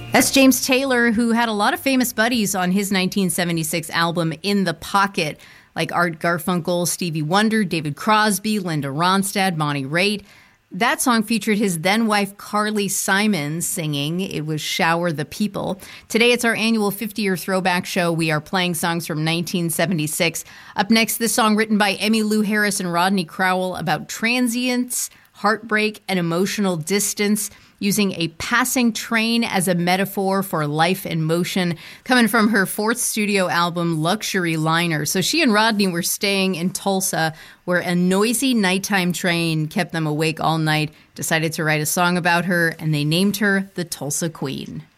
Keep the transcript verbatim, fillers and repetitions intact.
That's James Taylor, who had a lot of famous buddies on his nineteen seventy-six album In the Pocket, like Art Garfunkel, Stevie Wonder, David Crosby, Linda Ronstadt, Bonnie Raitt. That song featured his then-wife Carly Simon singing. It was Shower the People. Today it's our annual fifty-year throwback show. We are playing songs from nineteen seventy-six. Up next, this song written by Emmylou Harris and Rodney Crowell about transience, heartbreak, and emotional distance, using a passing train as a metaphor for life and motion, coming from her fourth studio album, Luxury Liner. So she and Rodney were staying in Tulsa, where a noisy nighttime train kept them awake all night, decided to write a song about her, and they named her the Tulsa Queen.